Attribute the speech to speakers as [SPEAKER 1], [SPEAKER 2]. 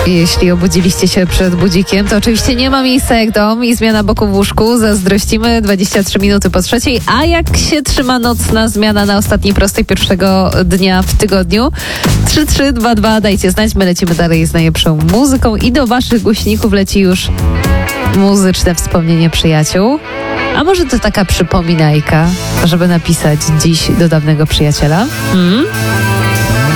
[SPEAKER 1] Jeśli obudziliście się przed budzikiem, to oczywiście nie ma miejsca jak dom i zmiana boku w łóżku. Zazdrościmy 23 minuty po 3:00. A jak się trzyma nocna zmiana na ostatniej prostej pierwszego dnia w tygodniu? 3322, dajcie znać. My lecimy dalej z najlepszą muzyką i do waszych głośników leci już muzyczne wspomnienie przyjaciół. A może to taka przypominajka, żeby napisać dziś do dawnego przyjaciela?